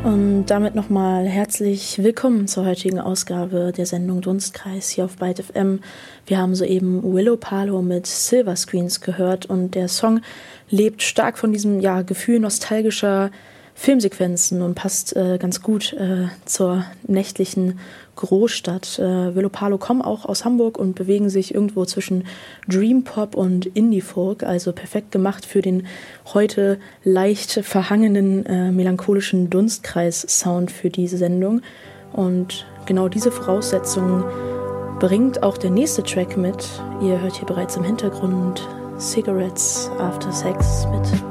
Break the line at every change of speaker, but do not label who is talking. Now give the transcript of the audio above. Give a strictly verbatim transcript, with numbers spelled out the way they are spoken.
Und damit nochmal herzlich willkommen zur heutigen Ausgabe der Sendung Dunstkreis hier auf Byte F M. Wir haben soeben Willow Palo mit Silver Screens gehört und der Song lebt stark von diesem ja, Gefühl nostalgischer Filmsequenzen und passt äh, ganz gut äh, zur nächtlichen Großstadt. Äh, Willow Palo kommen auch aus Hamburg und bewegen sich irgendwo zwischen Dream Pop und Indie Folk, also perfekt gemacht für den heute leicht verhangenen, äh, melancholischen Dunstkreis-Sound für diese Sendung. Und genau diese Voraussetzungen bringt auch der nächste Track mit. Ihr hört hier bereits im Hintergrund Cigarettes After Sex mit